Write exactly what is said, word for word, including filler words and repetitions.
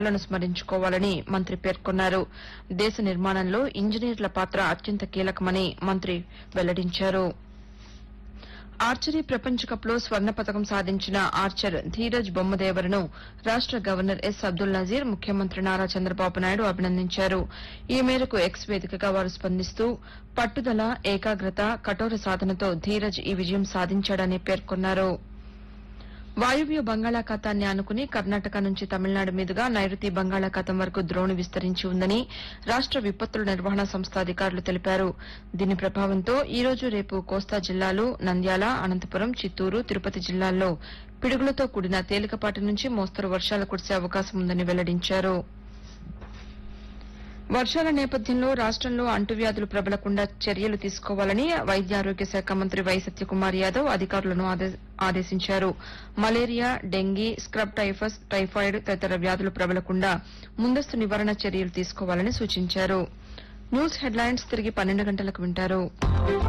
లను స్మరించుకోవాలని మంత్రి పేర్కొన్నారు. దేశ నిర్మాణంలో ఇంజనీర్ల పాత్ర అత్యంత కీలకమని మంత్రి వెల్లడించారు. ఆర్చరీ ప్రపంచ కప్లో స్వర్ణ పతకం సాధించిన ఆర్చర్ ధీరజ్ బొమ్మదేవరను రాష్ట గవర్నర్ ఎస్ అబ్దుల్ నజీర్ ముఖ్యమంత్రి నారా చంద్రబాబు నాయుడు అభినందించారు. ఈ మేరకు ఎక్స్ వేదికగా వారు స్పందిస్తూ పట్టుదల, ఏకాగ్రత, కఠోర సాధనతో ధీరజ్ ఈ విజయం సాధించాడని పేర్కొన్నారు. వాయువ్య బంగాళాఖాతాన్ని ఆనుకుని కర్ణాటక నుంచి తమిళనాడు మీదుగా నైరుతి బంగాళాఖాతం వరకు ద్రోణి విస్తరించి ఉందని రాష్ట విపత్తుల నిర్వహణ సంస్థ అధికారులు తెలిపారు. దీని ప్రభావంతో ఈ రోజు రేపు కోస్తా జిల్లాలు, నంద్యాల, అనంతపురం, చిత్తూరు, తిరుపతి జిల్లాల్లో పిడుగులతో కూడిన తేలికపాటి నుంచి మోస్తరు వర్షాలు కురిసే అవకాశం ఉందని వెల్లడించారు. వర్షాల నేపథ్యంలో రాష్టంలో అంటువ్యాధులు ప్రబలకుండా చర్యలు తీసుకోవాలని వైద్యారోగ్య శాఖ మంత్రి వై సత్యకుమార్ యాదవ్ అధికారులను ఆదేశించారు. Malaria, dengue, scrub typhus, typhoid తదితర వ్యాధులు ప్రబలకుండా ముందస్తు నివారణ చర్యలు తీసుకోవాలని సూచించారు. న్యూస్ హెడ్లైన్స్ తిరిగి పన్నెండు గంటలకు వింటారు.